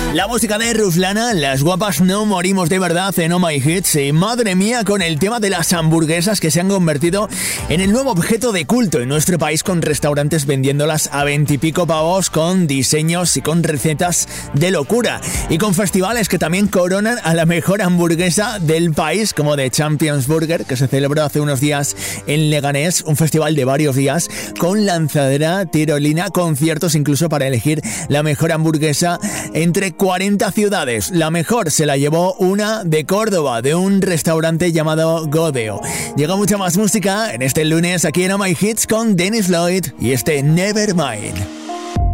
La música de Ruslana, las guapas no morimos de verdad en Oh My Hits, y madre mía con el tema de las hamburguesas que se han convertido en el nuevo objeto de culto en nuestro país, con restaurantes vendiéndolas a 20 y pico pavos, con diseños y con recetas de locura, y con festivales que también coronan a la mejor hamburguesa del país, como The Champions Burger, que se celebró hace unos días en Leganés, un festival de varios días con lanzadera, tirolina, conciertos incluso para elegir la mejor hamburguesa entre 40 ciudades. La mejor se la llevó una de Córdoba, de un restaurante llamado Godeo. Llega mucha más música en este lunes aquí en Oh My Hits con Dennis Lloyd y este Nevermind.